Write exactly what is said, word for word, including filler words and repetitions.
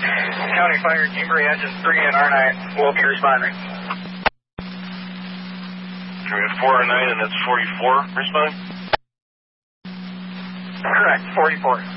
County Fire, Kimbray Engine three and R nine will be responding. We have four and nine, and that's forty-four responding? Correct, forty-four.